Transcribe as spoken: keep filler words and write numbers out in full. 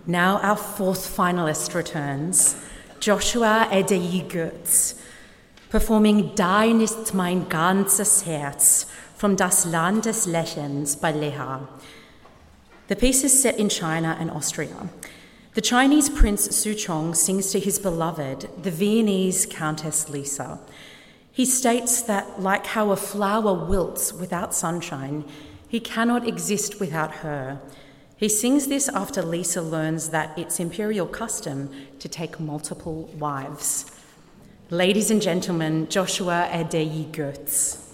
Now our fourth finalist returns, Joshua Edeyi Goetz, performing Dein ist mein ganzes Herz from Das Land des Lächelns by Leha. The piece is set in China and Austria. The Chinese prince Suchong sings to his beloved, the Viennese Countess Lisa. He states that, like how a flower wilts without sunshine, he cannot exist without her. He sings this after Lisa learns that it's imperial custom to take multiple wives. Ladies and gentlemen, Joshua Edeyi Goetz.